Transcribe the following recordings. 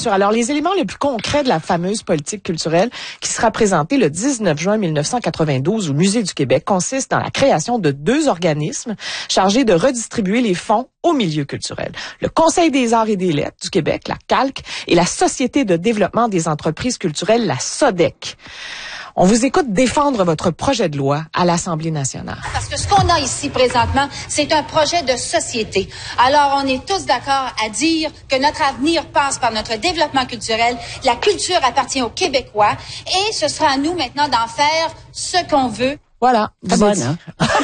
sûr. Alors, les éléments les plus concrets de la fameuse politique culturelle qui sera présentée le 19 juin 1992 au Musée du Québec consistent dans la création de 2 organismes chargés de redistribuer les fonds au milieu culturel. Le Conseil des arts et des lettres du Québec, la CALQ, et la Société de développement des entreprises culturelles, la SODEC. On vous écoute défendre votre projet de loi à l'Assemblée nationale. Parce que ce qu'on a ici présentement, c'est un projet de société. Alors, on est tous d'accord à dire que notre avenir passe par notre développement culturel. La culture appartient aux Québécois et ce sera à nous maintenant d'en faire ce qu'on veut. Voilà. Bonne, hein?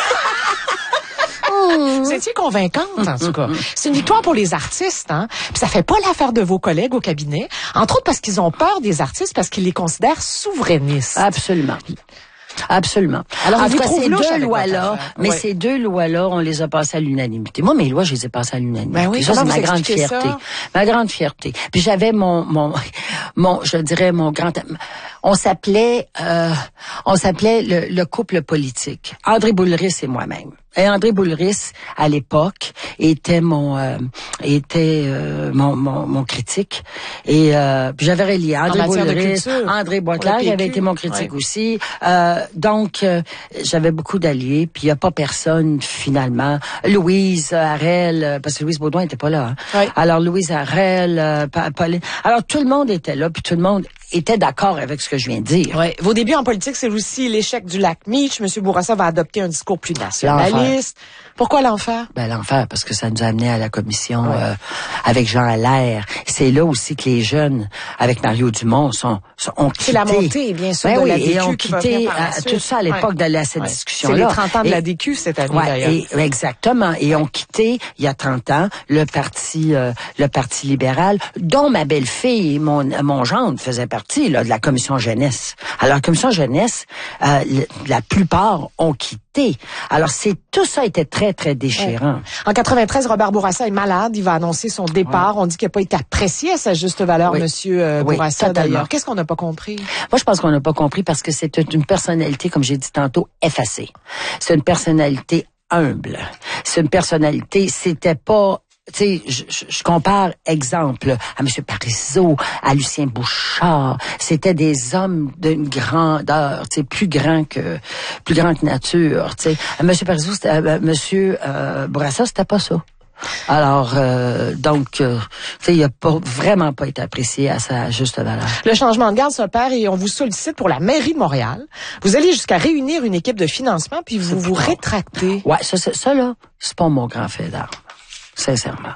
Vous étiez convaincante, en tout cas. C'est une victoire pour les artistes, hein. Puis ça fait pas l'affaire de vos collègues au cabinet. Entre autres parce qu'ils ont peur des artistes, parce qu'ils les considèrent souverainistes. Absolument. Absolument. Alors, en tout cas, ces 2 avec lois-là, mais ouais. ces 2 lois-là, on les a passées à l'unanimité. Moi, mes lois, je les ai passées à l'unanimité. Ben oui, ça, c'est comment ma vous grande expliquez fierté. ça? Ma grande fierté. Puis j'avais je dirais mon grand, on s'appelait le couple politique. André Boulris et moi-même. Et André Boulris, à l'époque, était mon critique. Et puis j'avais relié André Boulris, André Boisclair, qui avait été mon critique aussi. Donc, j'avais beaucoup d'alliés. Puis il n'y a pas personne, finalement. Louise Harel, parce que Louise Baudouin n'était pas là. Hein. Oui. Alors, Louise Harel, Pauline. Alors, tout le monde était là, puis tout le monde était d'accord avec ce que je viens de dire. Ouais. Vos débuts en politique, c'est aussi l'échec du lac Meach. M. Bourassa va adopter un discours plus nationaliste. Pourquoi l'enfer? Ben, l'enfer, parce que ça nous a amené à la commission avec Jean Allaire. C'est là aussi que les jeunes, avec Mario Dumont, ont quitté. C'est la montée, bien sûr, de la DQ et ont qui va quitté venir par la suite. tout ça à l'époque de cette discussion-là. C'est les 30 ans de la DQ cette année, d'ailleurs. Exactement. Et ont quitté, il y a 30 ans, le parti libéral, dont ma belle-fille et mon gendre faisaient partie, là, de la commission jeunesse. Alors, la commission jeunesse, la plupart ont quitté. Alors, tout ça était très, très déchirant. Ouais. En 93, Robert Bourassa est malade. Il va annoncer son départ. Ouais. On dit qu'il n'a pas été apprécié à sa juste valeur, Monsieur Bourassa, d'ailleurs. Qu'est-ce qu'on n'a pas compris? Moi, je pense qu'on n'a pas compris parce que c'est une personnalité, comme j'ai dit tantôt, effacée. C'est une personnalité humble. C'est une personnalité, c'était pas... Tu sais, je compare, exemple, à M. Parizeau, à Lucien Bouchard. C'était des hommes d'une grandeur, tu sais, plus grand que nature, tu sais. M. Parizeau, M. Bourassa, c'était pas ça. Alors, donc, tu sais, il a vraiment pas été apprécié à sa juste valeur. Le changement de garde s'opère et on vous sollicite pour la mairie de Montréal. Vous allez jusqu'à réunir une équipe de financement puis vous rétractez. Ouais, ça là, c'est pas mon grand fait d'art. Sincèrement.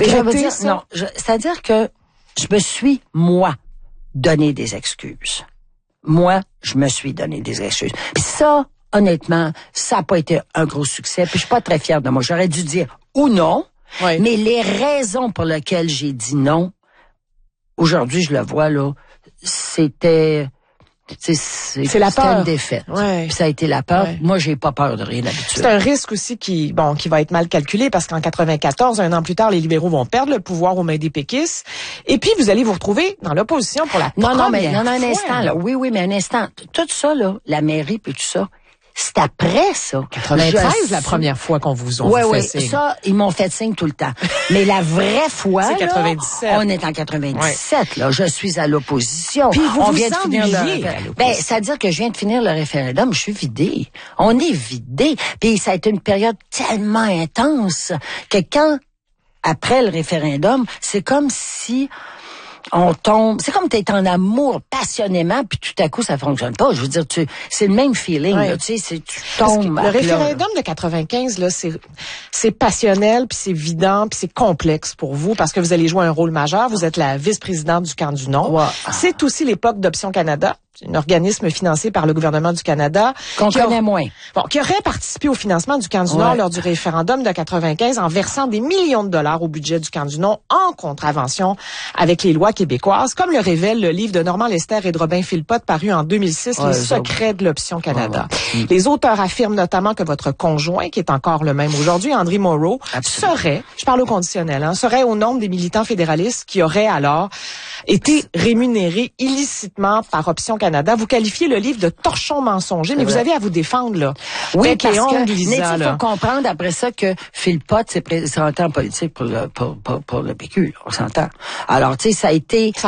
C'est-à-dire que je me suis, moi, donné des excuses. Moi, je me suis donné des excuses. Puis ça, honnêtement, ça n'a pas été un gros succès. Puis je suis pas très fière de moi. J'aurais dû dire ou non, mais les raisons pour lesquelles j'ai dit non, aujourd'hui, je le vois, là, c'était la peur. Une défaite. Ouais. Puis ça a été la peur. Ouais. Moi, j'ai pas peur de rien d'habitude. C'est un risque aussi qui va être mal calculé parce qu'en 94, un an plus tard, les libéraux vont perdre le pouvoir aux mains des péquistes. Et puis, vous allez vous retrouver dans l'opposition pour la première fois. Un instant, là. Oui, mais un instant. Tout ça, là, la mairie puis tout ça, c'est après ça. 93, la première fois qu'on vous fait signe. Ça, ils m'ont fait signe tout le temps. Mais la vraie fois, c'est 97. Là, on est en 97, là. Je suis à l'opposition. Puis on vient de finir c'est-à-dire que je viens de finir le référendum, je suis vidée. On est vidé. Puis ça a été une période tellement intense que après le référendum, c'est comme si on tombe, c'est comme t'es en amour passionnément, puis tout à coup ça fonctionne pas. Je veux dire, c'est le même feeling, là, tu sais, tu tombes. Le référendum de 95 là, c'est passionnel, puis c'est vidant, puis c'est complexe pour vous parce que vous allez jouer un rôle majeur. Vous êtes la vice-présidente du Camp du Non. Wow. C'est aussi l'époque d'Option Canada, un organisme financé par le gouvernement du Canada. Qu'on connaît moins. Bon, qui aurait participé au financement du Camp du Nord lors du référendum de 95 en versant des millions de dollars au budget du Camp du Non en contravention avec les lois québécoises, comme le révèle le livre de Normand Lester et de Robin Philpott paru en 2006, Les secrets de l'Option Canada. Les auteurs affirment notamment que votre conjoint, qui est encore le même aujourd'hui, André Moreau, serait, je parle au conditionnel, serait au nombre des militants fédéralistes qui auraient alors été rémunérés illicitement par Option Canada. Vous qualifiez le livre de torchon mensonger, mais vous avez à vous défendre, là. Oui, parce que, il faut comprendre après ça que Philpott s'est présenté en politique pour le PQ, on s'entend. Alors, tu sais, ça a été...